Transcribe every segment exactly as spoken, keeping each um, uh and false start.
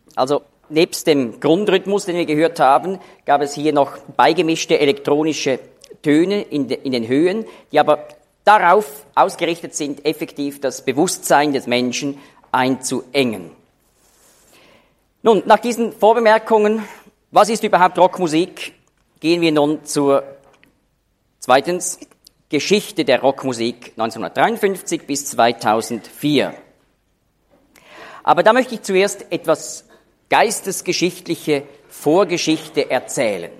Also nebst dem Grundrhythmus, den wir gehört haben, gab es hier noch beigemischte elektronische Töne in, de, in den Höhen, die aber darauf ausgerichtet sind, effektiv das Bewusstsein des Menschen einzuengen. Nun, nach diesen Vorbemerkungen, was ist überhaupt Rockmusik, gehen wir nun zur zweitens Geschichte der Rockmusik neunzehnhundertdreiundfünfzig bis zweitausendvier. Aber da möchte ich zuerst etwas geistesgeschichtliche Vorgeschichte erzählen.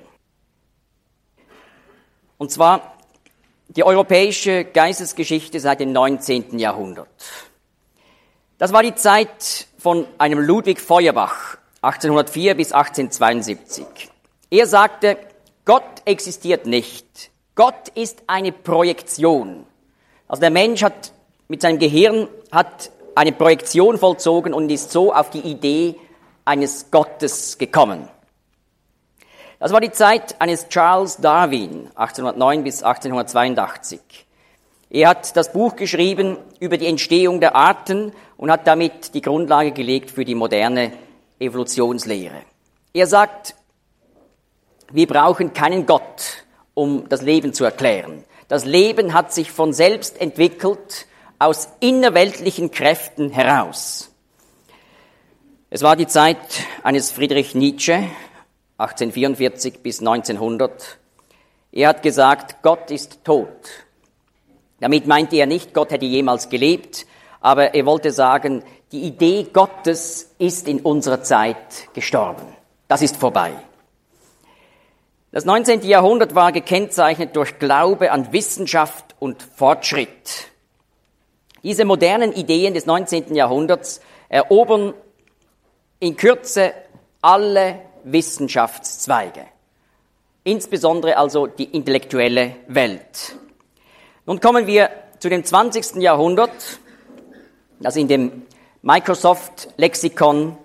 Und zwar die europäische Geistesgeschichte seit dem neunzehnten Jahrhundert. Das war die Zeit von einem Ludwig Feuerbach, achtzehnhundertvier bis achtzehnhundertzweiundsiebzig. Er sagte, Gott existiert nicht. Gott ist eine Projektion. Also der Mensch hat mit seinem Gehirn hat eine Projektion vollzogen und ist so auf die Idee eines Gottes gekommen. Das war die Zeit eines Charles Darwin, achtzehnhundertneun bis achtzehnhundertzweiundachtzig. Er hat das Buch geschrieben über die Entstehung der Arten und hat damit die Grundlage gelegt für die moderne Evolutionslehre. Er sagt, wir brauchen keinen Gott, um das Leben zu erklären. Das Leben hat sich von selbst entwickelt, aus innerweltlichen Kräften heraus. Es war die Zeit eines Friedrich Nietzsche, achtzehnhundertvierundvierzig bis neunzehnhundert. Er hat gesagt, Gott ist tot. Damit meinte er nicht, Gott hätte jemals gelebt, aber er wollte sagen, die Idee Gottes ist in unserer Zeit gestorben. Das ist vorbei. Das neunzehnte Jahrhundert war gekennzeichnet durch Glaube an Wissenschaft und Fortschritt. Diese modernen Ideen des neunzehnten Jahrhunderts erobern in Kürze alle Wissenschaftszweige, insbesondere also die intellektuelle Welt. Nun kommen wir zu dem zwanzigsten Jahrhundert, das in dem Microsoft-Lexikon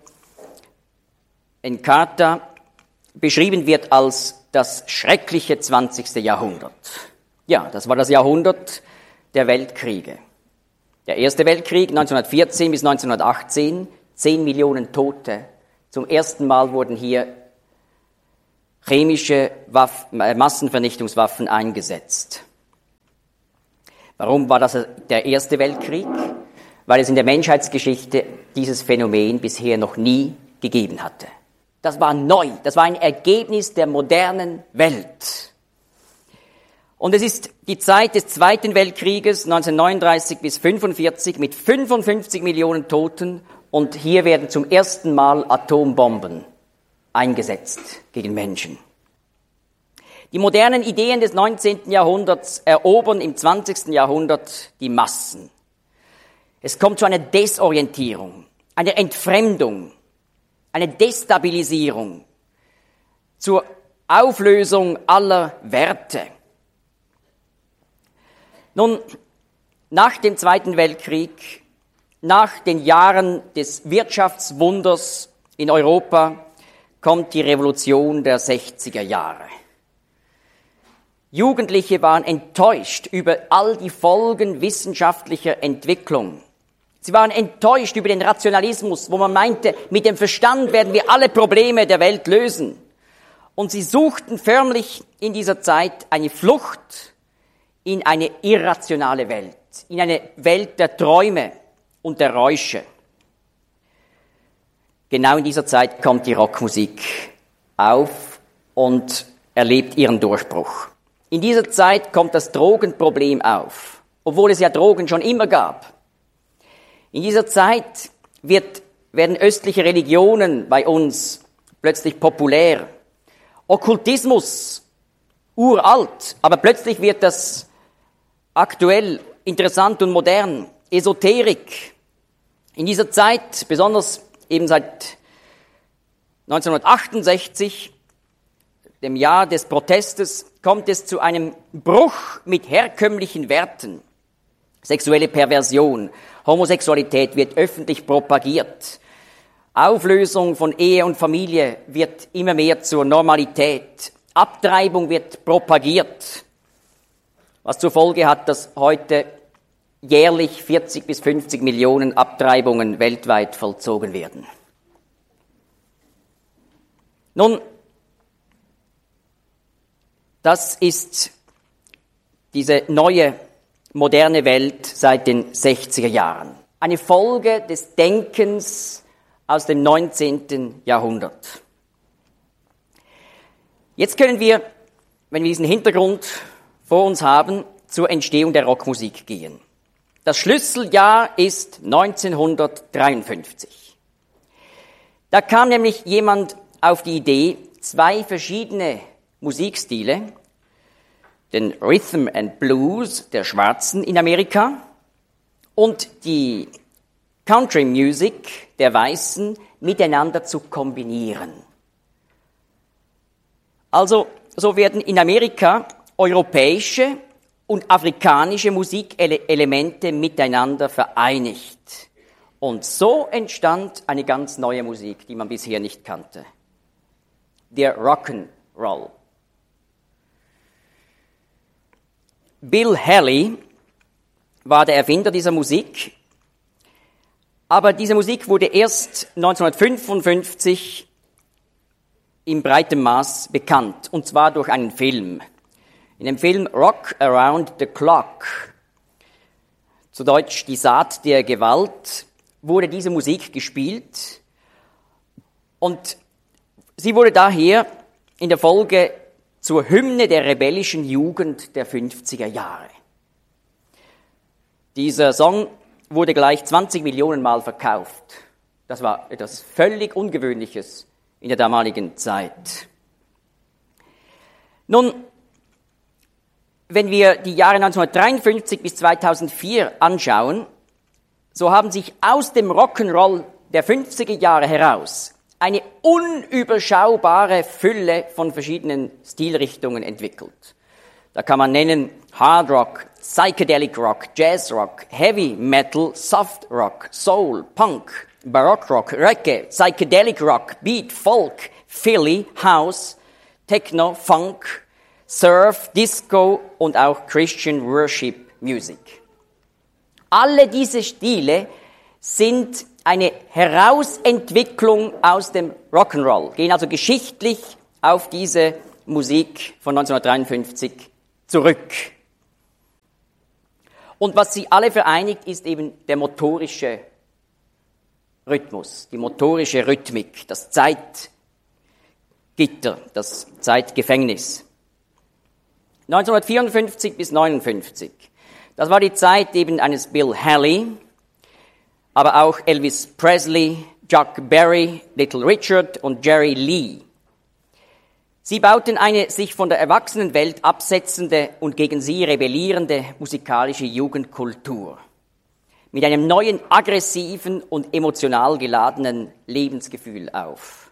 Encarta beschrieben wird als das schreckliche zwanzigste Jahrhundert. Ja, das war das Jahrhundert der Weltkriege. Der Erste Weltkrieg neunzehnhundertvierzehn bis neunzehnhundertachtzehn, zehn Millionen Tote. Zum ersten Mal wurden hier chemische Waffen, äh, Massenvernichtungswaffen eingesetzt. Warum war das der Erste Weltkrieg? Weil es in der Menschheitsgeschichte dieses Phänomen bisher noch nie gegeben hatte. Das war neu, das war ein Ergebnis der modernen Welt. Und es ist die Zeit des Zweiten Weltkrieges neunzehnhundertneununddreißig bis fünfundvierzig mit fünfundfünfzig Millionen Toten und hier werden zum ersten Mal Atombomben eingesetzt gegen Menschen. Die modernen Ideen des neunzehnten Jahrhunderts erobern im zwanzigsten Jahrhundert die Massen. Es kommt zu einer Desorientierung, einer Entfremdung, einer Destabilisierung, zur Auflösung aller Werte. Nun, nach dem Zweiten Weltkrieg, nach den Jahren des Wirtschaftswunders in Europa, kommt die Revolution der sechziger Jahre. Jugendliche waren enttäuscht über all die Folgen wissenschaftlicher Entwicklung. Sie waren enttäuscht über den Rationalismus, wo man meinte, mit dem Verstand werden wir alle Probleme der Welt lösen. Und sie suchten förmlich in dieser Zeit eine Flucht in eine irrationale Welt, in eine Welt der Träume und der Räusche. Genau in dieser Zeit kommt die Rockmusik auf und erlebt ihren Durchbruch. In dieser Zeit kommt das Drogenproblem auf, obwohl es ja Drogen schon immer gab. In dieser Zeit wird, werden östliche Religionen bei uns plötzlich populär. Okkultismus, uralt, aber plötzlich wird das aktuell, interessant und modern. Esoterik. In dieser Zeit, besonders eben seit neunzehnhundertachtundsechzig, dem Jahr des Protestes, kommt es zu einem Bruch mit herkömmlichen Werten. Sexuelle Perversion, Homosexualität wird öffentlich propagiert. Auflösung von Ehe und Familie wird immer mehr zur Normalität. Abtreibung wird propagiert, was zur Folge hat, dass heute jährlich vierzig bis fünfzig Millionen Abtreibungen weltweit vollzogen werden. Nun, das ist diese neue, moderne Welt seit den sechziger Jahren. Eine Folge des Denkens aus dem neunzehnten Jahrhundert. Jetzt können wir, wenn wir diesen Hintergrund vor uns haben, zur Entstehung der Rockmusik gehen. Das Schlüsseljahr ist neunzehnhundertdreiundfünfzig. Da kam nämlich jemand auf die Idee, zwei verschiedene Musikstile, den Rhythm and Blues der Schwarzen in Amerika und die Country Music der Weißen miteinander zu kombinieren. Also, so werden in Amerika europäische und afrikanische Musikelemente miteinander vereinigt. Und so entstand eine ganz neue Musik, die man bisher nicht kannte. Der Rock'n'Roll. Bill Haley war der Erfinder dieser Musik, aber diese Musik wurde erst neunzehnhundertfünfundfünfzig in breitem Maß bekannt, und zwar durch einen Film. In dem Film Rock Around the Clock, zu Deutsch Die Saat der Gewalt, wurde diese Musik gespielt und sie wurde daher in der Folge zur Hymne der rebellischen Jugend der fünfziger Jahre. Dieser Song wurde gleich zwanzig Millionen Mal verkauft. Das war etwas völlig Ungewöhnliches in der damaligen Zeit. Nun, wenn wir die Jahre neunzehnhundertdreiundfünfzig bis zweitausendvier anschauen, so haben sich aus dem Rock'n'Roll der fünfziger Jahre heraus eine unüberschaubare Fülle von verschiedenen Stilrichtungen entwickelt. Da kann man nennen Hard Rock, Psychedelic Rock, Jazz Rock, Heavy Metal, Soft Rock, Soul, Punk, Baroque Rock, Reggae, Psychedelic Rock, Beat, Folk, Philly, House, Techno, Funk, Surf, Disco und auch Christian Worship Music. Alle diese Stile sind eine Herausentwicklung aus dem Rock'n'Roll, gehen also geschichtlich auf diese Musik von neunzehnhundertdreiundfünfzig zurück. Und was sie alle vereinigt, ist eben der motorische Rhythmus, die motorische Rhythmik, das Zeitgitter, das Zeitgefängnis. neunzehnhundertvierundfünfzig bis neunundfünfzig. Das war die Zeit eben eines Bill Haley, aber auch Elvis Presley, Chuck Berry, Little Richard und Jerry Lee. Sie bauten eine sich von der Erwachsenenwelt absetzende und gegen sie rebellierende musikalische Jugendkultur mit einem neuen, aggressiven und emotional geladenen Lebensgefühl auf.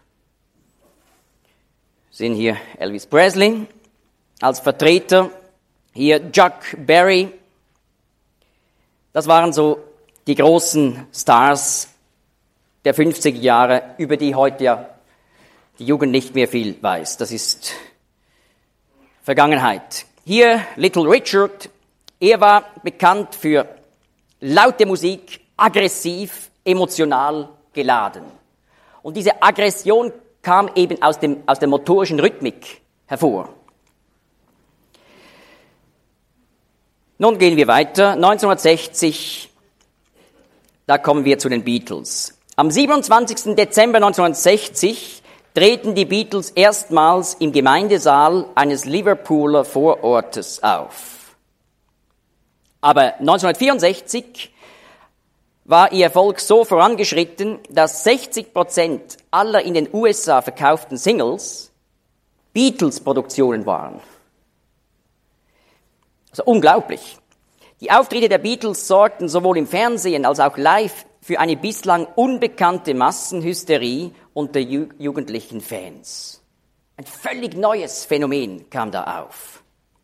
Wir sehen hier Elvis Presley als Vertreter, hier Chuck Berry. Das waren so die großen Stars der fünfziger Jahre, über die heute ja die Jugend nicht mehr viel weiß. Das ist Vergangenheit. Hier Little Richard, er war bekannt für laute Musik, aggressiv, emotional geladen. Und diese Aggression kam eben aus dem, aus der motorischen Rhythmik hervor. Nun gehen wir weiter. neunzehnhundertsechzig, da kommen wir zu den Beatles. Am siebenundzwanzigsten Dezember neunzehnhundertsechzig treten die Beatles erstmals im Gemeindesaal eines Liverpooler Vorortes auf. Aber neunzehnhundertvierundsechzig war ihr Erfolg so vorangeschritten, dass sechzig Prozent aller in den U S A verkauften Singles Beatles-Produktionen waren. Also unglaublich. Die Auftritte der Beatles sorgten sowohl im Fernsehen als auch live für eine bislang unbekannte Massenhysterie unter ju- jugendlichen Fans. Ein völlig neues Phänomen kam da auf.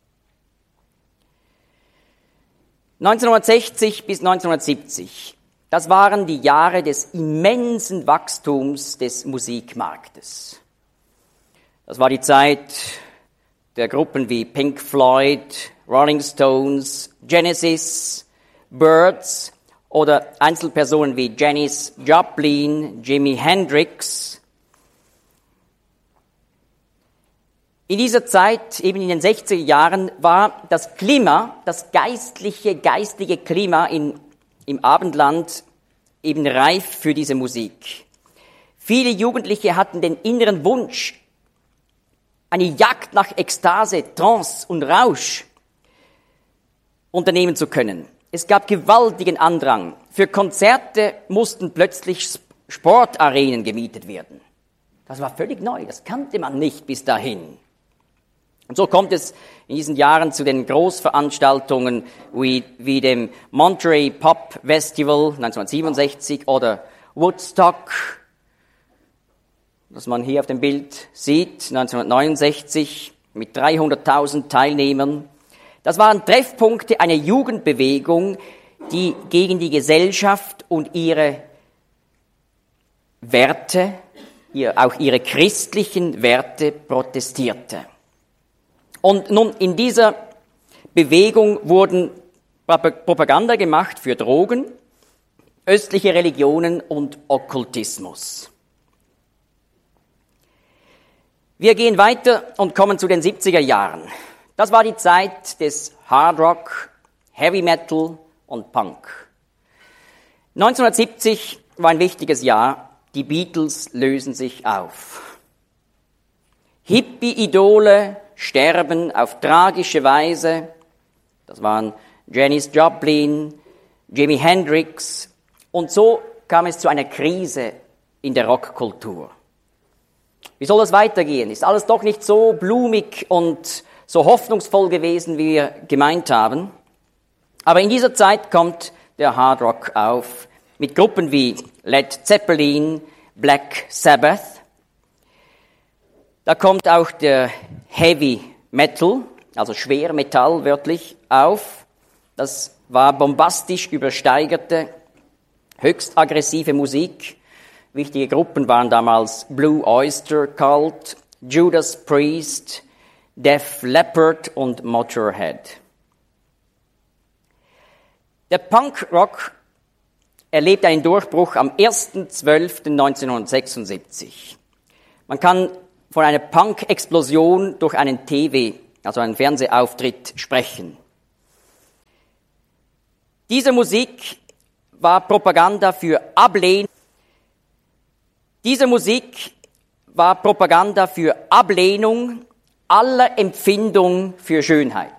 neunzehnhundertsechzig bis neunzehnhundertsiebzig, das waren die Jahre des immensen Wachstums des Musikmarktes. Das war die Zeit der Gruppen wie Pink Floyd, Rolling Stones, Genesis, Byrds oder Einzelpersonen wie Janis Joplin, Jimi Hendrix. In dieser Zeit, eben in den sechziger Jahren, war das Klima, das geistliche, geistige Klima in, im Abendland eben reif für diese Musik. Viele Jugendliche hatten den inneren Wunsch, eine Jagd nach Ekstase, Trance und Rausch unternehmen zu können. Es gab gewaltigen Andrang. Für Konzerte mussten plötzlich Sportarenen gemietet werden. Das war völlig neu, das kannte man nicht bis dahin. Und so kommt es in diesen Jahren zu den Großveranstaltungen wie, wie dem Monterey Pop Festival neunzehnhundertsiebenundsechzig oder Woodstock, das man hier auf dem Bild sieht, neunzehnhundertneunundsechzig mit dreihunderttausend Teilnehmern. Das waren Treffpunkte einer Jugendbewegung, die gegen die Gesellschaft und ihre Werte, auch ihre christlichen Werte protestierte. Und nun in dieser Bewegung wurden Propaganda gemacht für Drogen, östliche Religionen und Okkultismus. Wir gehen weiter und kommen zu den siebziger Jahren. Das war die Zeit des Hard Rock, Heavy Metal und Punk. neunzehnhundertsiebzig war ein wichtiges Jahr. Die Beatles lösen sich auf. Hippie-Idole sterben auf tragische Weise. Das waren Janis Joplin, Jimi Hendrix. Und so kam es zu einer Krise in der Rockkultur. Wie soll das weitergehen? Ist alles doch nicht so blumig und so hoffnungsvoll gewesen, wie wir gemeint haben? Aber in dieser Zeit kommt der Hard Rock auf, mit Gruppen wie Led Zeppelin, Black Sabbath. Da kommt auch der Heavy Metal, also Schwermetall wörtlich, auf. Das war bombastisch übersteigerte, höchst aggressive Musik. Wichtige Gruppen waren damals Blue Oyster Cult, Judas Priest, Def Leppard und Motorhead. Der Punkrock erlebt einen Durchbruch am ersten zwölften neunzehnhundertsechsundsiebzig. Man kann von einer Punk-Explosion durch einen T V, also einen Fernsehauftritt, sprechen. Diese Musik war Propaganda für Ablehnung. Diese Musik war Propaganda für Ablehnung aller Empfindung für Schönheit.